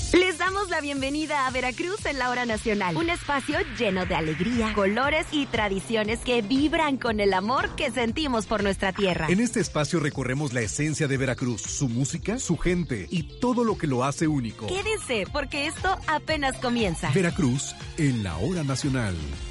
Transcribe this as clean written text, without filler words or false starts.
Les damos la bienvenida a Veracruz en la Hora Nacional, un espacio lleno de alegría, colores y tradiciones que vibran con el amor que sentimos por nuestra tierra. En este espacio recorremos la esencia de Veracruz, su música, su gente y todo lo que lo hace único. Quédense, porque esto apenas comienza. Veracruz en la Hora Nacional.